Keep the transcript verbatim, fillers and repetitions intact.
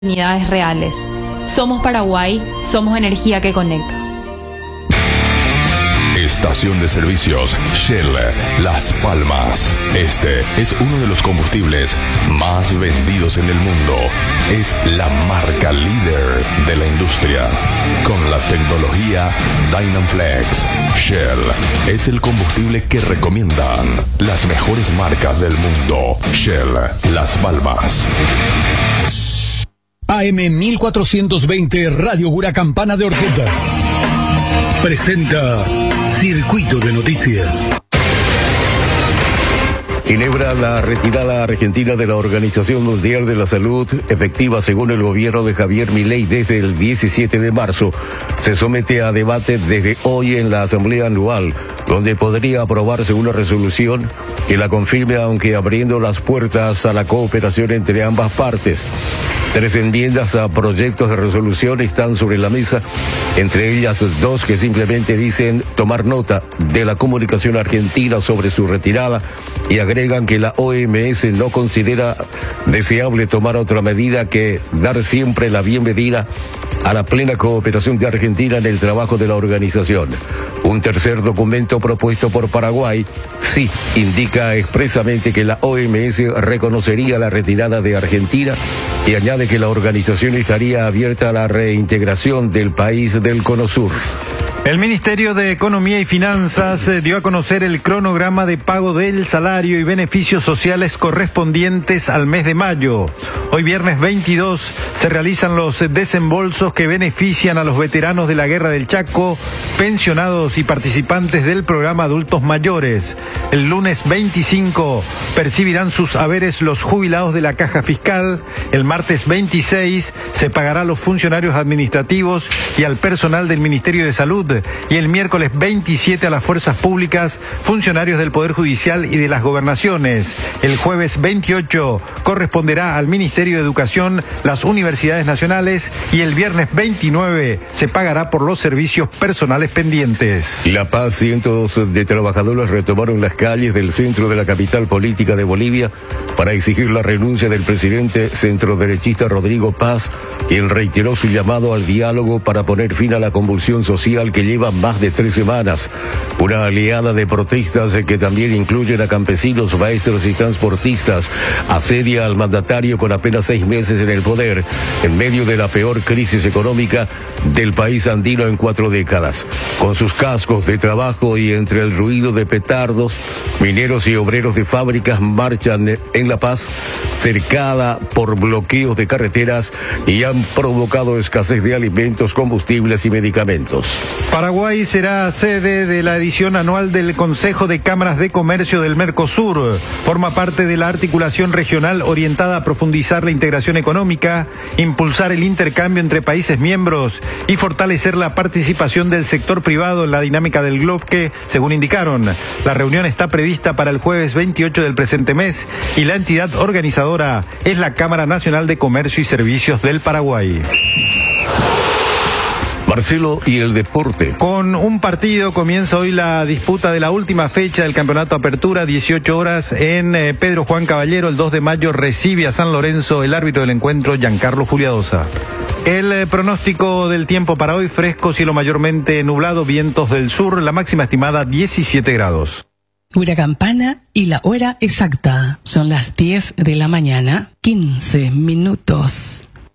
oportunidades reales. Somos Paraguay, somos energía que conecta. Estación de servicios Shell Las Palmas. Este es uno de los combustibles más vendidos en el mundo. Es la marca líder de la industria. Con la tecnología Dynaflex, Shell es el combustible que recomiendan las mejores marcas del mundo. Shell Las Palmas. A M mil cuatrocientos veinte Radio Huracampana de Orqueta presenta Circuito de Noticias. Ginebra, la retirada argentina de la Organización Mundial de la Salud, efectiva según el gobierno de Javier Milei desde el diecisiete de marzo, se somete a debate desde hoy en la Asamblea Anual, donde podría aprobarse una resolución que la confirme, aunque abriendo las puertas a la cooperación entre ambas partes. Tres enmiendas a proyectos de resolución están sobre la mesa, entre ellas dos que simplemente dicen tomar nota de la comunicación argentina sobre su retirada y agregan que la O M S no considera deseable tomar otra medida que dar siempre la bienvenida a la plena cooperación de Argentina en el trabajo de la organización. Un tercer documento propuesto por Paraguay sí indica expresamente que la O M S reconocería la retirada de Argentina y añade que la organización estaría abierta a la reintegración del país del Cono Sur. El Ministerio de Economía y Finanzas eh, dio a conocer el cronograma de pago del salario y beneficios sociales correspondientes al mes de mayo. Hoy viernes veintidós se realizan los desembolsos que benefician a los veteranos de la Guerra del Chaco, pensionados y participantes del programa Adultos Mayores. El lunes veinticinco percibirán sus haberes los jubilados de la Caja Fiscal. El martes veintiséis se pagará a los funcionarios administrativos y al personal del Ministerio de Salud. Y el miércoles veintisiete a las fuerzas públicas, funcionarios del Poder Judicial y de las gobernaciones. El jueves veintiocho corresponderá al Ministerio de Educación, las universidades nacionales, y el viernes veintinueve se pagará por los servicios personales pendientes. La Paz, cientos de trabajadores retomaron las calles del centro de la capital política de Bolivia para exigir la renuncia del presidente centroderechista Rodrigo Paz, quien reiteró su llamado al diálogo para poner fin a la convulsión social que lleva más de tres semanas. Una oleada de protestas que también incluyen a campesinos, maestros y transportistas asedia al mandatario con apenas seis meses en el poder, en medio de la peor crisis económica del país andino en cuatro décadas. Con sus cascos de trabajo y entre el ruido de petardos, mineros y obreros de fábricas marchan en La Paz, cercada por bloqueos de carreteras, y han provocado escasez de alimentos, combustibles y medicamentos. Paraguay será sede de la edición anual del Consejo de Cámaras de Comercio del Mercosur. Forma parte de la articulación regional orientada a profundizar la integración económica, impulsar el intercambio entre países miembros y fortalecer la participación del sector privado en la dinámica del bloque, según indicaron. La reunión está prevista para el jueves veintiocho del presente mes y la entidad organizadora es la Cámara Nacional de Comercio y Servicios del Paraguay. Marcelo y el deporte. Con un partido comienza hoy la disputa de la última fecha del Campeonato Apertura, dieciocho horas en eh, Pedro Juan Caballero. El dos de mayo recibe a San Lorenzo el árbitro del encuentro, Giancarlo Juliadosa. El eh, pronóstico del tiempo para hoy: fresco, cielo mayormente nublado, vientos del sur, la máxima estimada diecisiete grados. Huracampana y la hora exacta son las diez de la mañana, quince minutos.